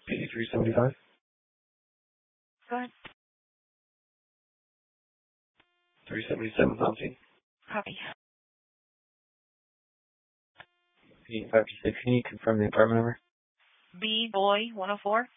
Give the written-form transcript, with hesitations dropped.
P375. Go ahead. 377 something. Copy. P526. Can you confirm the apartment number? B Boy 104.